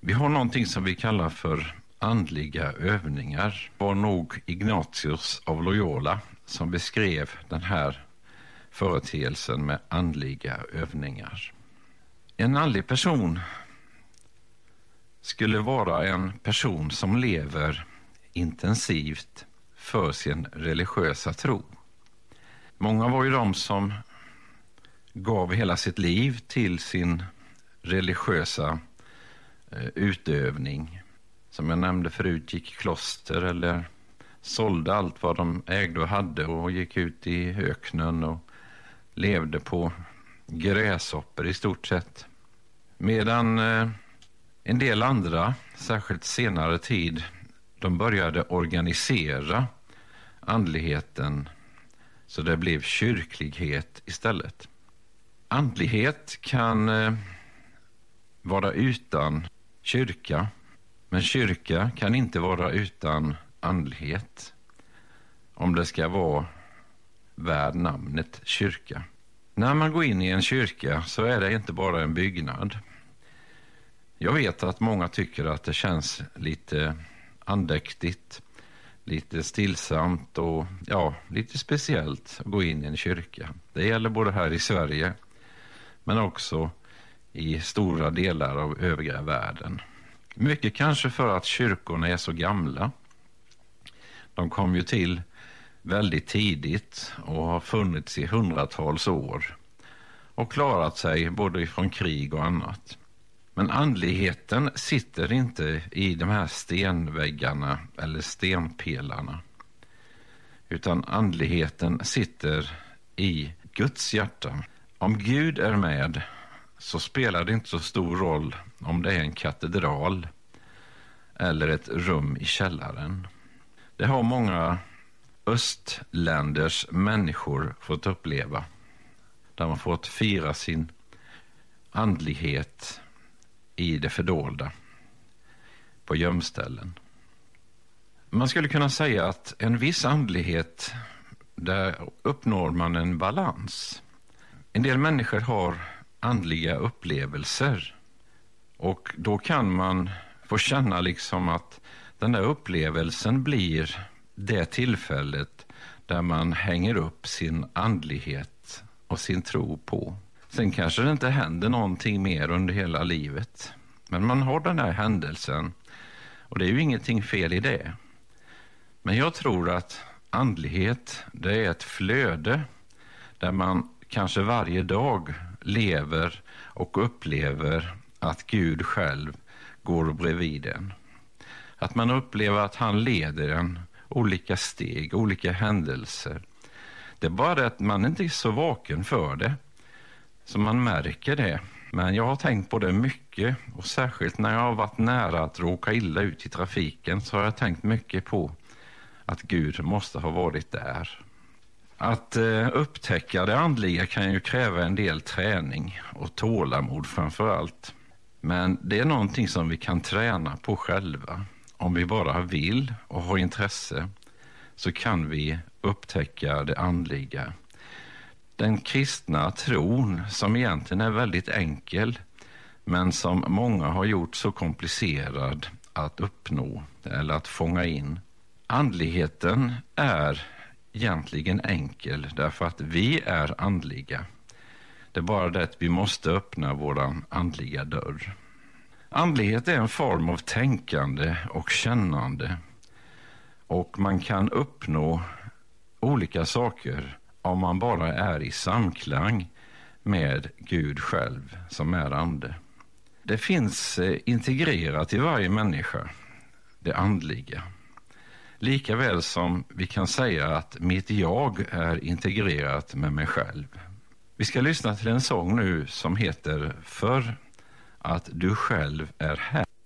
Vi har någonting som vi kallar för andliga övningar. Det var nog Ignatius av Loyola som beskrev den här företeelsen med andliga övningar. En andlig person skulle vara en person som lever intensivt för sin religiösa tro. Många var ju de som gav hela sitt liv till sin religiösa utövning. Som jag nämnde förut, gick i kloster eller sålde allt vad de ägde och hade och gick ut i öknen och levde på gräshoppor i stort sett. Medan en del andra, särskilt senare tid, de började organisera andligheten så det blev kyrklighet istället. Andlighet kan vara utan kyrka, men kyrka kan inte vara utan andlighet om det ska vara värd namnet kyrka. När man går in i en kyrka så är det inte bara en byggnad. Jag vet att många tycker att det känns lite andäktigt, lite stillsamt och lite speciellt att gå in i en kyrka. Det gäller både här i Sverige men också i stora delar av övriga världen. Mycket kanske för att kyrkorna är så gamla. De kom ju till väldigt tidigt och har funnits i hundratals år och klarat sig både ifrån krig och annat. Men andligheten sitter inte i de här stenväggarna eller stenpelarna, utan andligheten sitter i Guds hjärta. Om Gud är med så spelar det inte så stor roll om det är en katedral eller ett rum i källaren. Det har många östländers människor fått uppleva. Där man fått fira sin andlighet i det fördolda på gömställen. Man skulle kunna säga att en viss andlighet, där uppnår man en balans. En del människor har andliga upplevelser och då kan man få känna liksom att den där upplevelsen blir det tillfället där man hänger upp sin andlighet och sin tro på. Sen kanske det inte händer någonting mer under hela livet. Men man har den här händelsen och det är ju ingenting fel i det. Men jag tror att andlighet, det är ett flöde där man kanske varje dag lever och upplever att Gud själv går bredvid en. Att man upplever att han leder en olika steg, olika händelser. Det är bara det att man inte är så vaken för det. Så man märker det. Men jag har tänkt på det mycket och särskilt när jag har varit nära att råka illa ut i trafiken så har jag tänkt mycket på att Gud måste ha varit där. Att upptäcka det andliga kan ju kräva en del träning och tålamod framför allt. Men det är någonting som vi kan träna på själva. Om vi bara vill och har intresse så kan vi upptäcka det andliga. Den kristna tron som egentligen är väldigt enkel men som många har gjort så komplicerad att uppnå eller att fånga in. Andligheten är egentligen enkel därför att vi är andliga. Det är bara det att vi måste öppna våran andliga dörr. Andlighet är en form av tänkande och kännande och man kan uppnå olika saker om man bara är i samklang med Gud själv som är ande. Det finns integrerat i varje människa, det andliga. Likaväl som vi kan säga att mitt jag är integrerat med mig själv. Vi ska lyssna till en sång nu som heter För att du själv är här.